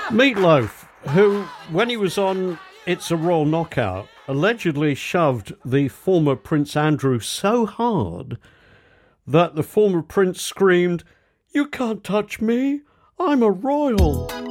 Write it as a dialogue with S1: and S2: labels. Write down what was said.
S1: Meatloaf, who, when he was on It's a Royal Knockout, allegedly shoved the former Prince Andrew so hard that the former prince screamed, "You can't touch me, I'm a royal."